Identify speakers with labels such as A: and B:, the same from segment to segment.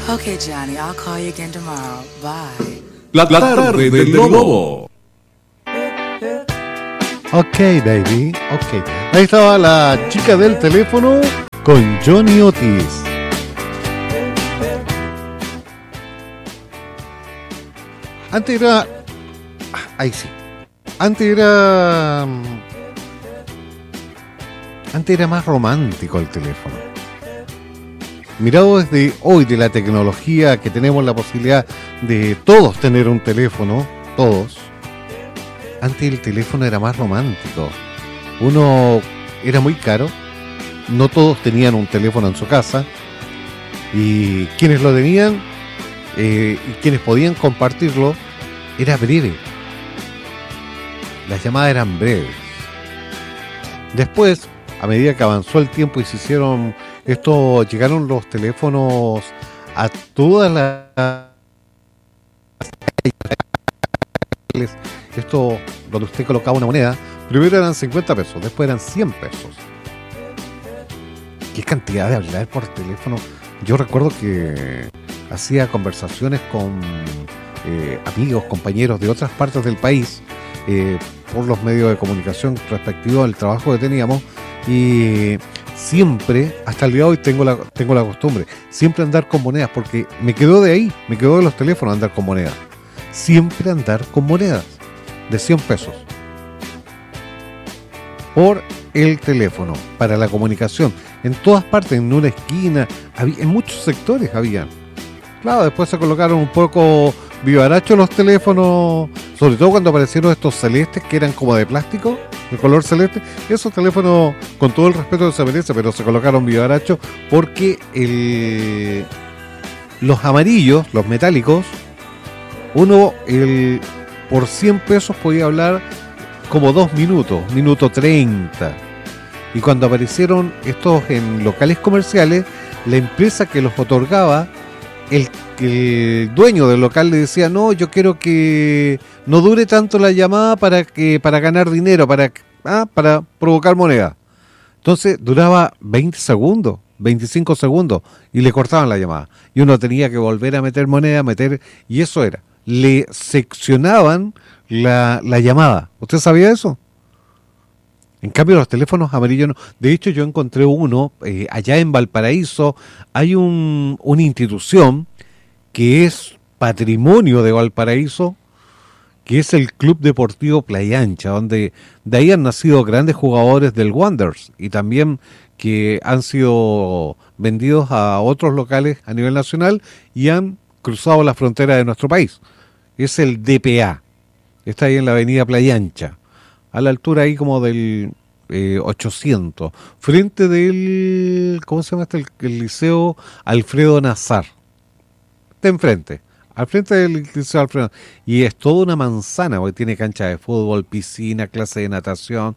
A: Okay, Johnny, I'll call you again tomorrow. Bye.
B: La tarde del Lobo.
C: Ok, baby, ok. Ahí estaba la chica del teléfono con Johnny Otis. Antes era... Ahí sí. Antes era más romántico el teléfono. Mirado desde hoy, de la tecnología, que tenemos la posibilidad de todos tener un teléfono, todos. Antes el teléfono era más romántico. Uno era muy caro. No todos tenían un teléfono en su casa. Y quienes lo tenían y quienes podían compartirlo, era breve. Las llamadas eran breves. Después, a medida que avanzó el tiempo y se hicieron esto, llegaron los teléfonos a todas las... Esto, donde usted colocaba una moneda, primero eran 50 pesos, después eran 100 pesos. Qué cantidad de hablar por teléfono. Yo recuerdo que hacía conversaciones con amigos, compañeros de otras partes del país, por los medios de comunicación respectivos al trabajo que teníamos, y siempre, hasta el día de hoy tengo la costumbre, siempre andar con monedas, porque me quedó de ahí, me quedó de los teléfonos andar con monedas. Siempre andar con monedas de 100 pesos por el teléfono, para la comunicación, en todas partes, en una esquina, en muchos sectores habían. Claro, después se colocaron un poco vivarachos los teléfonos, sobre todo cuando aparecieron estos celestes que eran como de plástico, de color celeste. Esos teléfonos, con todo el respeto que se merece, pero se colocaron vivarachos porque los amarillos, los metálicos, uno por 100 pesos podía hablar como 2 minutos, minuto 30. Y cuando aparecieron estos en locales comerciales, la empresa que los otorgaba, el dueño del local le decía: no, yo quiero que no dure tanto la llamada para ganar dinero, para provocar moneda. Entonces duraba 20 segundos, 25 segundos y le cortaban la llamada. Y uno tenía que volver a meter moneda, y eso era. Le seccionaban la llamada. ¿Usted sabía eso? En cambio, los teléfonos amarillos no. De hecho, yo encontré uno allá en Valparaíso. Hay una institución que es patrimonio de Valparaíso, que es el Club Deportivo Playa Ancha, donde de ahí han nacido grandes jugadores del Wanderers y también que han sido vendidos a otros locales a nivel nacional y han cruzado la frontera de nuestro país. Es el DPA. Está ahí en la avenida Playa Ancha, a la altura ahí como del 800, frente del, ¿cómo se llama este? El Liceo Alfredo Nazar. Está enfrente, al frente del Liceo Alfredo. Y es toda una manzana, porque tiene cancha de fútbol, piscina, clase de natación,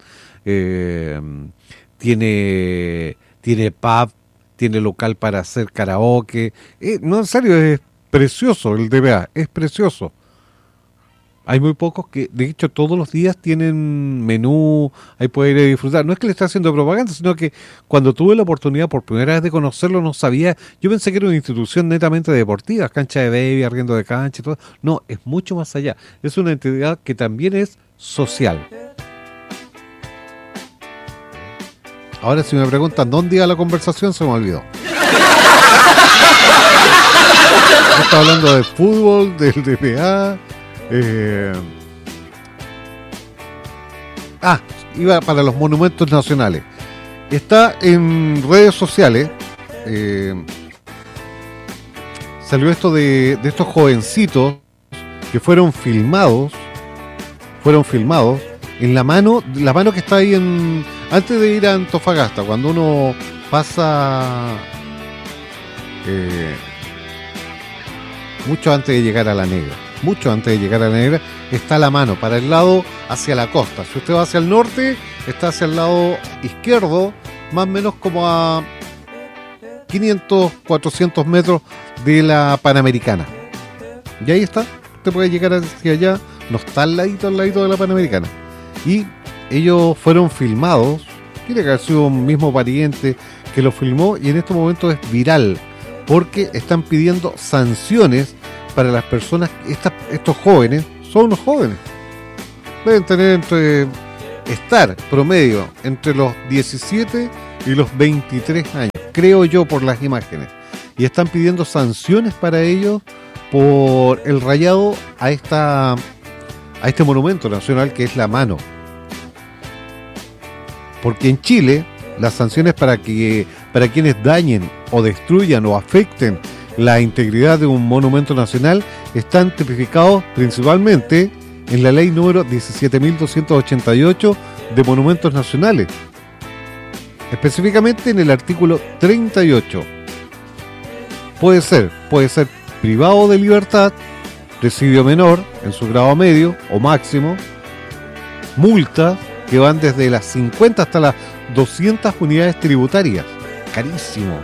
C: tiene pub, tiene local para hacer karaoke. No, en serio, es precioso el DBA, es precioso. Hay muy pocos que, de hecho, todos los días tienen menú, ahí puede ir a disfrutar. No es que le esté haciendo propaganda, sino que cuando tuve la oportunidad por primera vez de conocerlo, no sabía. Yo pensé que era una institución netamente deportiva, cancha de baby, arriendo de cancha y todo. No, es mucho más allá. Es una entidad que también es social. Ahora, si me preguntan dónde iba la conversación, se me olvidó. Está hablando de fútbol, del DPA. Iba para los monumentos nacionales. Está en redes sociales. Salió esto de estos jovencitos que fueron filmados en la mano que está ahí antes de ir a Antofagasta, cuando uno pasa mucho antes de llegar a la Negra. Mucho antes de llegar a la Negra está la mano para el lado hacia la costa. Si usted va hacia el norte, está hacia el lado izquierdo, más o menos como a 500, 400 metros de la Panamericana. Y ahí está, usted puede llegar hacia allá, no está al ladito de la Panamericana. Y ellos fueron filmados, tiene que haber sido un mismo pariente que lo filmó, y en este momento es viral, porque están pidiendo sanciones para las personas. Estos jóvenes son unos jóvenes, deben tener estar promedio entre los 17 y los 23 años, creo yo, por las imágenes, y están pidiendo sanciones para ellos por el rayado a este monumento nacional que es la mano. Porque en Chile las sanciones para quienes dañen o destruyan o afecten la integridad de un monumento nacional están tipificados principalmente en la ley número 17.288 de monumentos nacionales, específicamente en el artículo 38. Puede ser privado de libertad, presidio menor en su grado medio o máximo, multas que van desde las 50 hasta las 200 unidades tributarias, carísimo.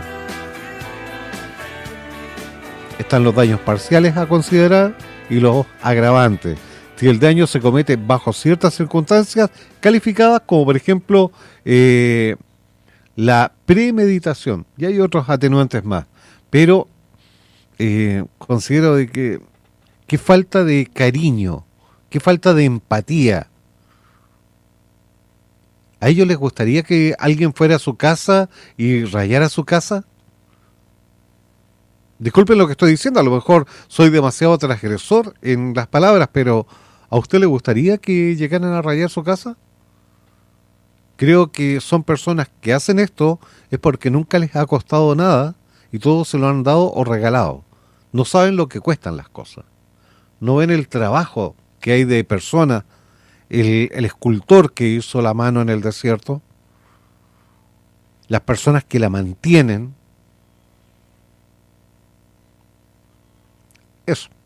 C: Están los daños parciales a considerar y los agravantes. Si el daño se comete bajo ciertas circunstancias calificadas, como por ejemplo la premeditación, y hay otros atenuantes más, pero considero de que falta de cariño, que falta de empatía. ¿A ellos les gustaría que alguien fuera a su casa y rayara su casa? Disculpen lo que estoy diciendo, a lo mejor soy demasiado transgresor en las palabras, pero ¿a usted le gustaría que llegaran a rayar su casa? Creo que son personas que hacen esto es porque nunca les ha costado nada y todo se lo han dado o regalado. No saben lo que cuestan las cosas. No ven el trabajo que hay de personas, el escultor que hizo la mano en el desierto, las personas que la mantienen. Eso.